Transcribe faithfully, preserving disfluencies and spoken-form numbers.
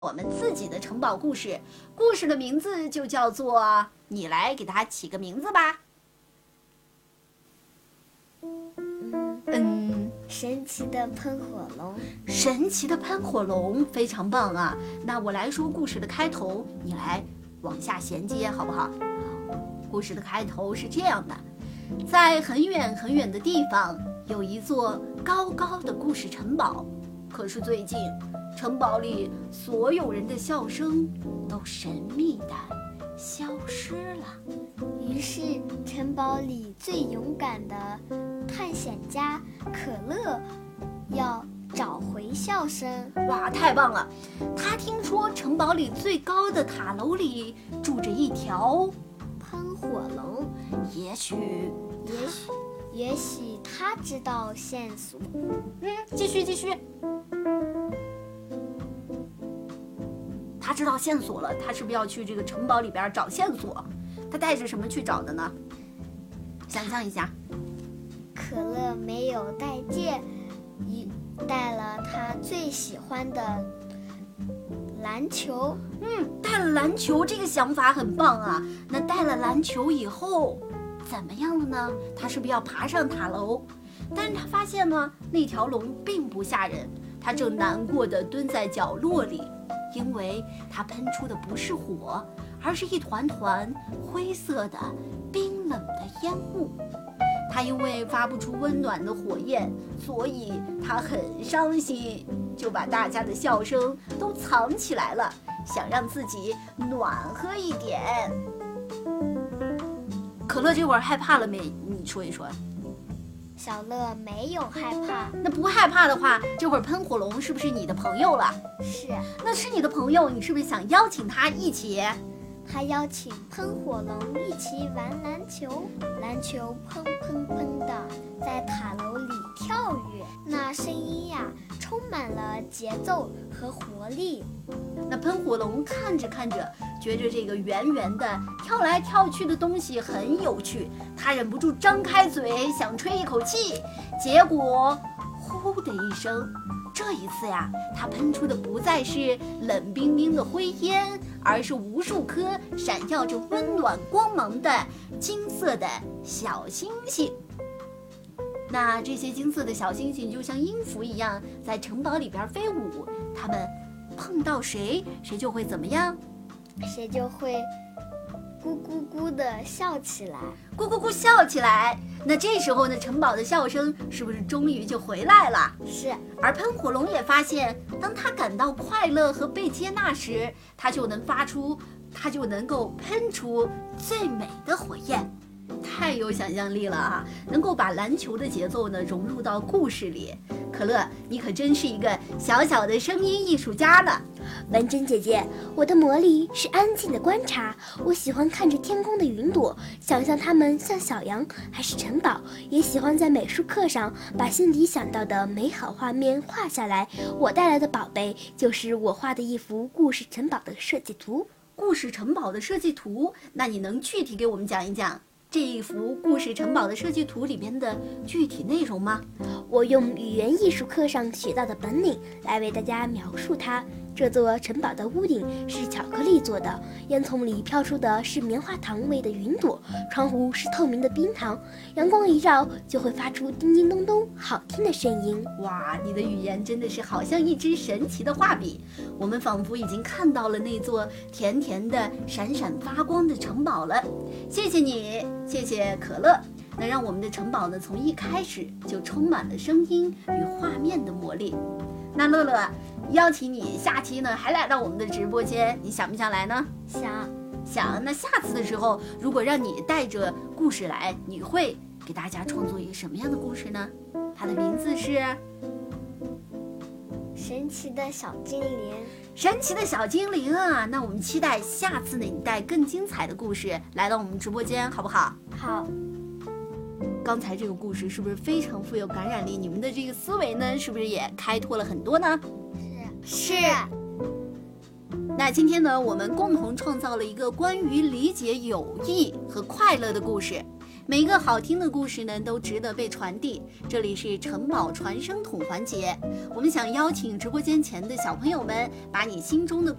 我们自己的城堡故事，故事的名字就叫做，你来给它起个名字吧。嗯， 神奇的喷火龙。 神奇的喷火龙，非常棒啊！那我来说故事的开头，你来往下衔接，好不好？故事的开头是这样的：在很远很远的地方，有一座高高的故事城堡。可是最近，城堡里所有人的笑声都神秘地消失了。 于是，城堡里最勇敢的探险家可乐要找回笑声。 哇，太棒了！他听说城堡里最高的塔楼里住着一条喷火龙， 也许， 也许，也许他知道线索。 嗯，继续继续。他知道线索了，他是不是要去这个城堡里边找线索？他带着什么去找的呢？想象一下， 可乐没有带剑，带了他最喜欢的篮球。 嗯，带了篮球，这个想法很棒啊。那带了篮球以后，怎么样了呢？他是不是要爬上塔楼？但是他发现呢，那条龙并不吓人，他正难过地蹲在角落里。因为它喷出的不是火，而是一团团灰色的冰冷的烟雾。它因为发不出温暖的火焰，所以它很伤心，就把大家的笑声都藏起来了，想让自己暖和一点。可乐这会儿害怕了没？你说一说。 小乐没有害怕。 那不害怕的话，这会儿喷火龙是不是你的朋友了？ 是。 那是你的朋友，你是不是想邀请他一起？ 他邀请喷火龙一起玩篮球，篮球砰砰砰的在塔楼里跳跃，那声音呀，充满了节奏和活力。 那喷火龙看着看着，觉着这个圆圆的跳来跳去的东西很有趣，他忍不住张开嘴想吹一口气，结果呼的一声，这一次呀，它喷出的不再是冷冰冰的灰烟，而是无数颗闪耀着温暖光芒的金色的小星星。那这些金色的小星星就像音符一样在城堡里边飞舞，它们碰到谁，谁就会怎么样？ 谁就会咕咕咕地笑起来， 咕咕咕笑起来。那这时候呢，城堡的笑声是不是终于就回来了？ 是。 而喷火龙也发现，当他感到快乐和被接纳时，他就能发出，他就能够喷出最美的火焰。太有想象力了啊！能够把篮球的节奏呢融入到故事里。可乐，你可真是一个小小的声音艺术家呢。 文珍姐姐，我的魔力是安静的观察，我喜欢看着天空的云朵，想象它们像小羊还是城堡，也喜欢在美术课上把心里想到的美好画面画下来。我带来的宝贝就是我画的一幅故事城堡的设计图。 故事城堡的设计图，那你能具体给我们讲一讲这一幅故事城堡的设计图里面的具体内容吗？ 我用语言艺术课上学到的本领来为大家描述它。这座城堡的屋顶是巧克力做的，烟囱里飘出的是棉花糖味的云朵，窗户是透明的冰糖，阳光一照就会发出叮叮咚咚好听的声音。 哇，你的语言真的是好像一支神奇的画笔，我们仿佛已经看到了那座甜甜的闪闪发光的城堡了。谢谢你，谢谢可乐，能让我们的城堡呢从一开始就充满了声音与画面的魔力。那乐乐，邀请你下期呢还来到我们的直播间，你想不想来呢？ 想。 想。那下次的时候，如果让你带着故事来，你会给大家创作一个什么样的故事呢？它的名字是神奇的小精灵。 神奇的小精灵啊！那我们期待下次呢你带更精彩的故事来到我们直播间，好不好？ 好。 刚才这个故事是不是非常富有感染力？你们的这个思维呢，是不是也开拓了很多呢？ 是。 是。那今天呢，我们共同创造了一个关于理解友谊和快乐的故事。 每个好听的故事呢，都值得被传递。这里是城堡传声筒环节，我们想邀请直播间前的小朋友们，把你心中的